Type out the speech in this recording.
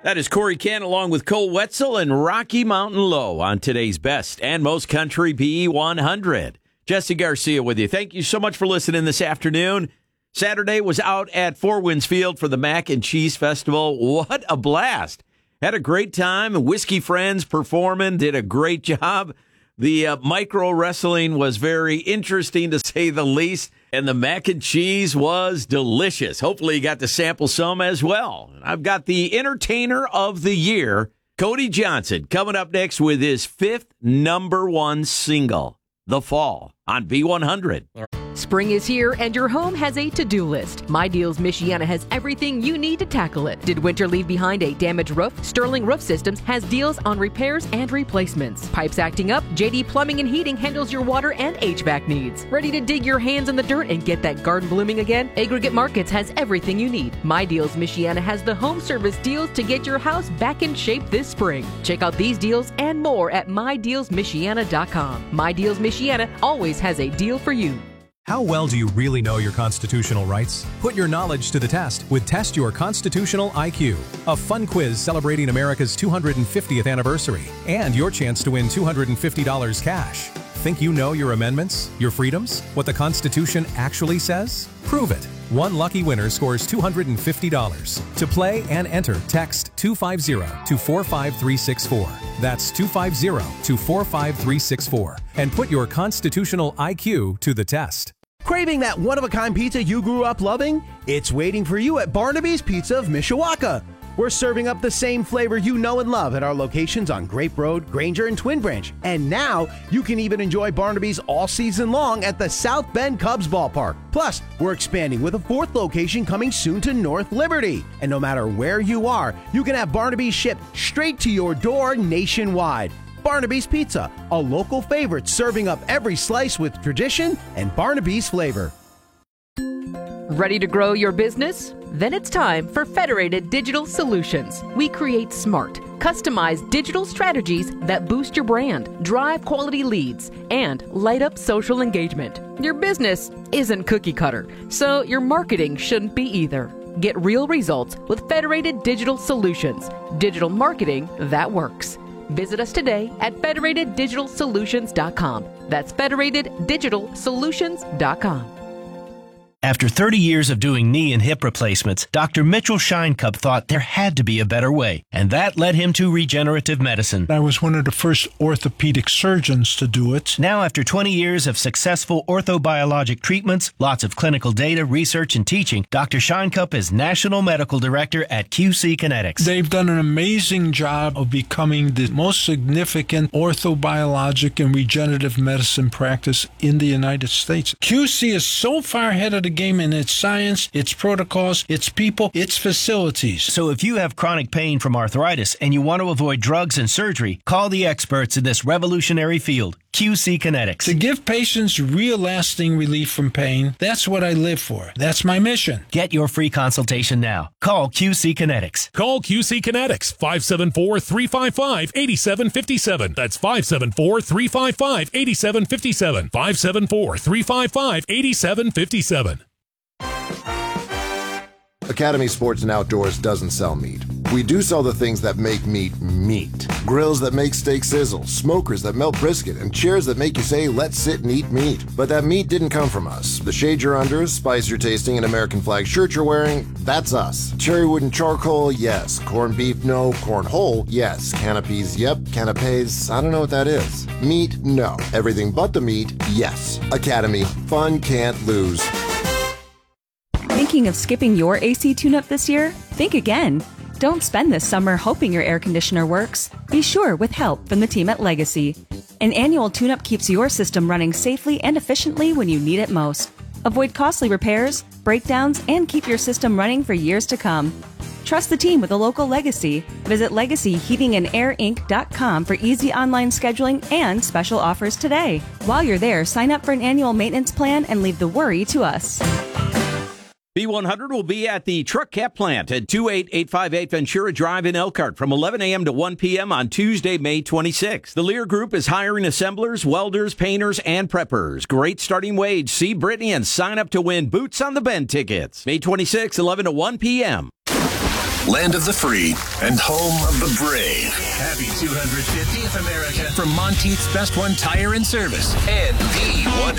That is Corey Kent along with Cole Wetzel and Rocky Mountain Low on today's best and most country B100. Jesse Garcia with you. Thank you so much for listening this afternoon. Saturday was out at Four Winds Field for the Mac and Cheese Festival. What a blast. Had a great time. Whiskey Friends performing, did a great job. The micro wrestling was very interesting, to say the least, and the mac and cheese was delicious. Hopefully you got to sample some as well. I've got the Entertainer of the Year, Cody Johnson, coming up next with his 5th #1 single, The Fall, on B100. Spring is here and your home has a to-do list. My Deals Michiana has everything you need to tackle it. Did winter leave behind a damaged roof? Sterling Roof Systems has deals on repairs and replacements. Pipes acting up? JD Plumbing and Heating handles your water and HVAC needs. Ready to dig your hands in the dirt and get that garden blooming again? Aggregate Markets has everything you need. My Deals Michiana has the home service deals to get your house back in shape this spring. Check out these deals and more at MyDealsMichiana.com. My Deals Michiana always has a deal for you. How well do you really know your constitutional rights? Put your knowledge to the test with Test Your Constitutional IQ, a fun quiz celebrating America's 250th anniversary, and your chance to win $250 cash. Think you know your amendments, your freedoms, what the Constitution actually says? Prove it. One lucky winner scores $250. To play and enter, text 250 to 45364. That's 250 to 45364. And put your constitutional IQ to the test. Craving that one-of-a-kind pizza you grew up loving? It's waiting for you at Barnaby's Pizza of Mishawaka. We're serving up the same flavor you know and love at our locations on Grape Road, Granger, and Twin Branch. And now you can even enjoy Barnaby's all season long at the South Bend Cubs Ballpark. Plus, we're expanding with a 4th location coming soon to North Liberty. And no matter where you are, you can have Barnaby's shipped straight to your door nationwide. Barnaby's Pizza, a local favorite serving up every slice with tradition and Barnaby's flavor. Ready to grow your business? Then it's time for Federated Digital Solutions. We create smart, customized digital strategies that boost your brand, drive quality leads, and light up social engagement. Your business isn't cookie cutter, so your marketing shouldn't be either. Get real results with Federated Digital Solutions. Digital marketing that works. Visit us today at federateddigitalsolutions.com. That's federateddigitalsolutions.com. After 30 years of doing knee and hip replacements, Dr. Mitchell Scheinkup thought there had to be a better way, and that led him to regenerative medicine. I was one of the first orthopedic surgeons to do it. Now, after 20 years of successful orthobiologic treatments, lots of clinical data, research, and teaching, Dr. Scheinkup is National Medical Director at QC Kinetics. They've done an amazing job of becoming the most significant orthobiologic and regenerative medicine practice in the United States. QC is so far ahead of the game in its science, its protocols, its people, its facilities. So if you have chronic pain from arthritis and you want to avoid drugs and surgery, call the experts in this revolutionary field, QC Kinetics. To give patients real lasting relief from pain, that's what I live for. That's my mission. Get your free consultation now. Call QC Kinetics. Call QC Kinetics, 574-355-8757. That's 574-355-8757. 574-355-8757. Academy Sports and Outdoors doesn't sell meat. We do sell the things that make meat meat. Grills that make steak sizzle, smokers that melt brisket, and chairs that make you say, let's sit and eat meat. But that meat didn't come from us. The shade you're under, spice you're tasting, and American flag shirt you're wearing, that's us. Cherry wood and charcoal, yes. Corned beef, no. Cornhole, yes. Canopies, yep. Canapes, I don't know what that is. Meat, no. Everything but the meat, yes. Academy, fun can't lose. Thinking of skipping your AC tune-up this year? Think again. Don't spend this summer hoping your air conditioner works. Be sure with help from the team at Legacy. An annual tune-up keeps your system running safely and efficiently when you need it most. Avoid costly repairs, breakdowns, and keep your system running for years to come. Trust the team with a local Legacy. Visit LegacyHeatingandAirInc.com for easy online scheduling and special offers today. While you're there, sign up for an annual maintenance plan and leave the worry to us. B100 will be at the Truck Cap Plant at 28858 Ventura Drive in Elkhart from 11 a.m. to 1 p.m. on Tuesday, May 26th. The Lear Group is hiring assemblers, welders, painters, and preppers. Great starting wage. See Brittany and sign up to win Boots on the Bend tickets. May 26th, 11 to 1 p.m. land of the free, and home of the brave. Happy 250th America from Monteith's Best One Tire and Service and the